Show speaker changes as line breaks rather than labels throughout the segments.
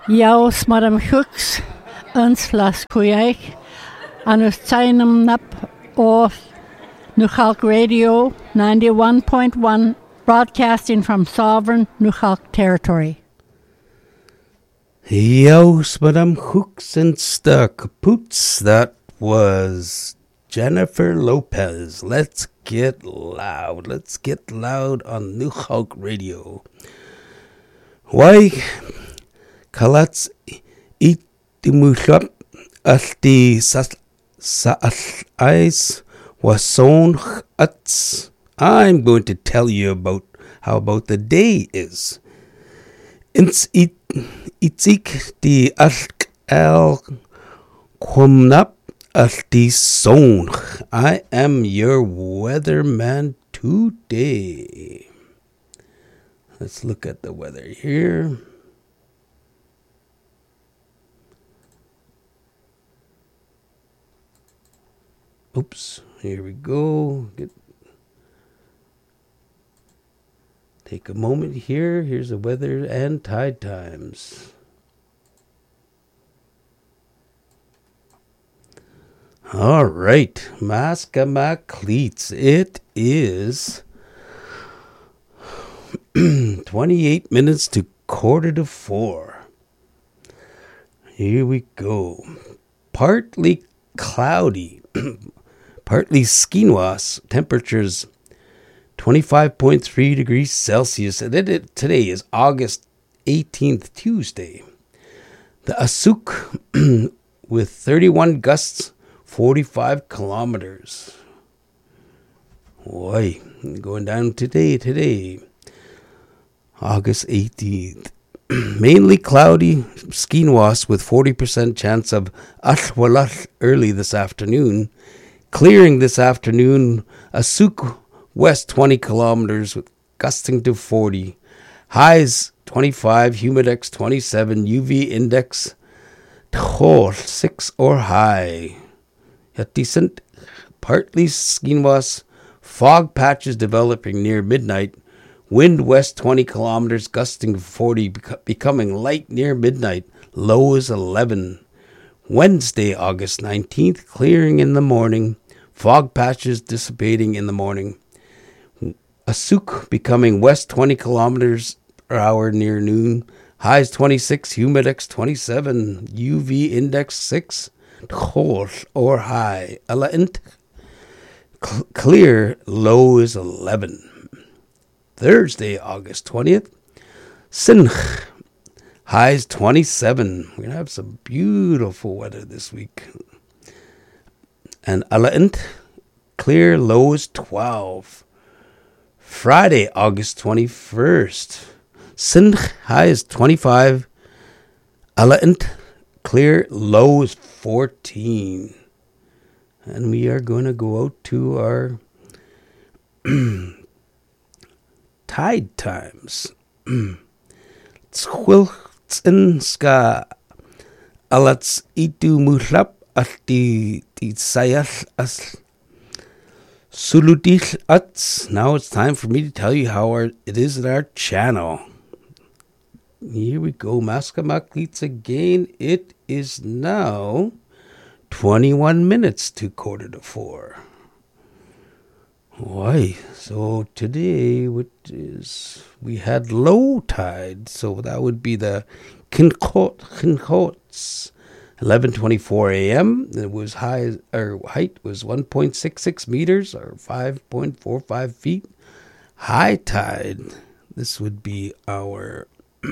Jaus Madam Hooks, ons las Kuyaik, and us tainum nap off Nuchalk Radio 91.1, broadcasting from sovereign Nuchalk territory.
Jaus Madam Hooks and Kapoots, that was Jennifer Lopez. Let's get loud. Let's get loud on Nuchalk Radio. Why? Kalats itimushap alti sa'ais wason ats. I'm going to tell you about how about the day is. Ins itzik di alk el kumnap alti son. I am your weatherman today. Let's look at the weather here. Oops, here we go. Take a moment here. Here's the weather and tide times. All right, Maskama cleats. It is 28 minutes to 3:45. Here we go. Partly cloudy. Partly skinwas, temperatures 25.3 degrees Celsius. Today is August 18th, Tuesday. The Asuk with 31 gusts, 45 kilometers. Boy, going down today, August 18th. Mainly cloudy, skinwas with 40% chance of ashwalach early this afternoon. Clearing this afternoon, Asuk west 20 kilometers with gusting to 40. Highs 25, humidex 27, UV index 6 or high. Yet decent, partly skinwas, fog patches developing near midnight. Wind west 20 kilometers, gusting 40, becoming light near midnight. Low is 11. Wednesday, August 19th, clearing in the morning. Fog patches dissipating in the morning. Asuk becoming west 20 kilometers per hour near noon. Highs 26, humidex 27, UV index 6, or high. Clear, low is 11. Thursday, August 20th, Sinch, highs 27. We're going to have some beautiful weather this week. And Ala'int, clear, low is 12. Friday, August 21st, Sinch, high is 25. Ala'int, clear, low is 14. And we are going to go out to our tide times. Zwiltsen ska alats itu muhlap ati sayas as sulutil ats. Now it's time for me to tell you how it is at our channel. Here we go, Maskamaklits again. It is now 21 minutes to 3:45. Why? So today, we had low tide, so that would be the Kinkots, 11:24 a.m. It was height was 1.66 meters or 5.45 feet. High tide, this would be our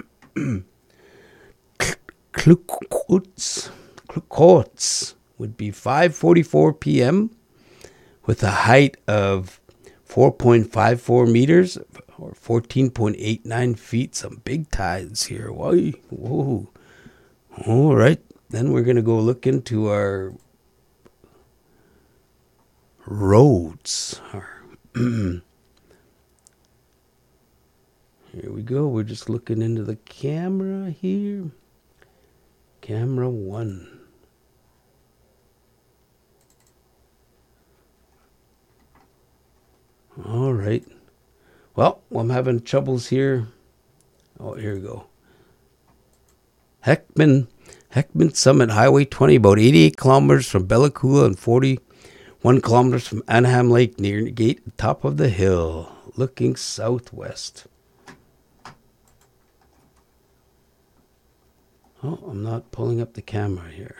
Klukots would be 5:44 p.m. with a height of 4.54 meters or 14.89 feet. Some big tides here. Whoa. All right. Then we're going to go look into our roads. Here we go. We're just looking into the camera here. Camera 1. All right. Well, I'm having troubles here. Oh, here we go. Heckman Summit, Highway 20, about 88 kilometers from Bella Coola and 41 kilometers from Anaheim Lake, near the gate, top of the hill, looking southwest. Oh, I'm not pulling up the camera here.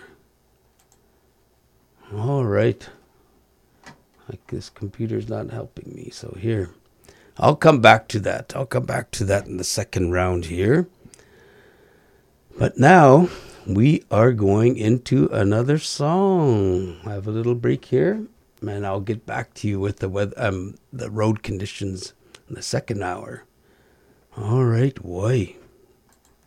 All right. Like this computer's not helping me, so here. I'll come back to that. In the second round here. But now we are going into another song. I have a little break here, and I'll get back to you with the road conditions in the second hour. All right, boy.